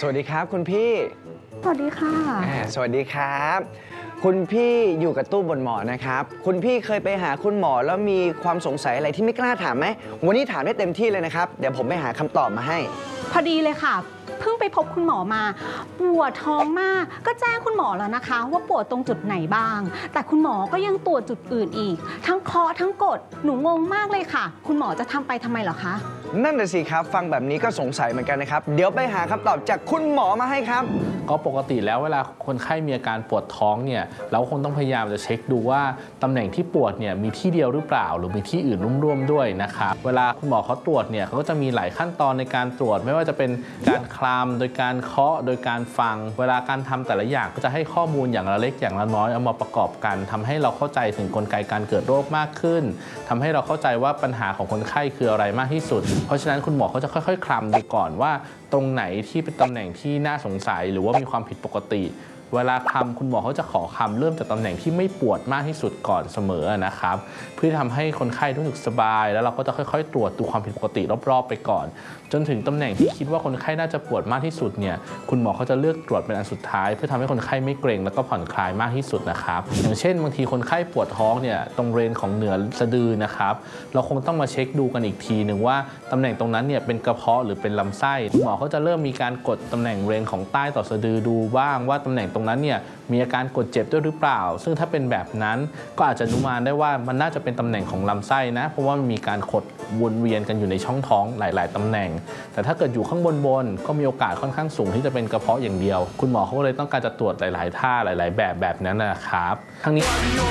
สวัสดีครับคุณพี่สวัสดีค่ะสวัสดีครับคุณพี่อยู่กับตู้บ่นหมอนะครับคุณพี่เคยไปหาคุณหมอแล้วมีความสงสัยอะไรที่ไม่กล้าถามไหมวันนี้ถามได้เต็มที่เลยนะครับเดี๋ยวผมไปหาคำตอบมาให้พอดีเลยค่ะเพิ่งไปพบคุณหมอมาปวดท้องมากก็แจ้งคุณหมอแล้วนะคะว่าปวดตรงจุดไหนบ้างแต่คุณหมอก็ยังตรวจจุดอื่นอีกทั้งเคาะทั้งกดหนูงงมากเลยค่ะคุณหมอจะทำไปทำไมเหรอคะนั่นน่ะสิครับฟังแบบนี้ก็สงสัยเหมือนกันนะครับเดี๋ยวไปหาคำตอบจากคุณหมอมาให้ครับก็ปกติแล้วเวลาคนไข้มีอาการปวดท้องเนี่ยเราคงต้องพยายามจะเช็คดูว่าตำแหน่งที่ปวดเนี่ยมีที่เดียวหรือเปล่าหรือมีที่อื่นร่วมด้วยนะครับเวลาคุณหมอเขาตรวจเนี่ยเขาก็จะมีหลายขั้นตอนในการตรวจไม่ว่าจะเป็นการคลำโดยการเคาะโดยการฟังเวลาการทำแต่ละอย่างก็จะให้ข้อมูลอย่างละเล็กอย่างละน้อยเอามาประกอบกันทำให้เราเข้าใจถึงกลไกการเกิดโรคมากขึ้นทำให้เราเข้าใจว่าปัญหาของคนไข้คืออะไรมากที่สุดเพราะฉะนั้นคุณหมอเขาจะค่อยๆคลำดูก่อนว่าตรงไหนที่เป็นตำแหน่งที่น่าสงสัยหรือว่ามีความผิดปกติเวลาคำคุณหมอเขาจะขอคำเริ่มจากตำแหน่งที่ไม่ปวดมากที่สุดก่อนเสมอนะครับเพื่อทำให้คนไข้รู้สึกสบายแล้วเราก็จะค่อยๆตรวจดูความผิดปกติรอบๆไปก่อนจนถึงตำแหน่งที่คิดว่าคนไข้น่าจะปวดมากที่สุดเนี่ยคุณหมอเขาจะเลือกตรวจเป็นอันสุดท้ายเพื่อทำให้คนไข้ไม่เกร็งแล้วก็ผ่อนคลายมากที่สุดนะครับอย่างเช่นบางทีคนไข้ปวดท้องเนี่ยตรงเรนของเหนือสะดือนะครับเราคงต้องมาเช็คดูกันอีกทีหนึ่งว่าตำแหน่งตรงนั้นเนี่ยเป็นกระเพาะหรือเป็นลำไส้คุณหมอเขาจะเริ่มมีการกดตำแหน่งเรนของใต้ต่อสะดือดูบ้างว่าตำแหน่งตรงนั้นเนี่ยมีอาการกดเจ็บด้วยหรือเปล่าซึ่งถ้าเป็นแบบนั้นก็อาจจะอนุมานได้ว่ามันน่าจะเป็นตำแหน่งของลำไส้นะเพราะว่ามันมีการขดวนเวียนกันอยู่ในช่องท้องหลายๆตำแหน่งแต่ถ้าเกิดอยู่ข้างบนก็มีโอกาสค่อนข้างสูงที่จะเป็นกระเพาะอย่างเดียวคุณหมอเขาก็เลยต้องการจะตรวจหลายๆท่าหลายๆแบบนั้นนะครับทั้งนี้